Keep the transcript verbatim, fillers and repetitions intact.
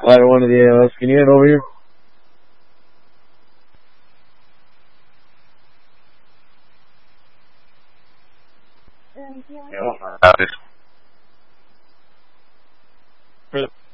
Ladder one of the A L S. Can you head over here? Yeah, For the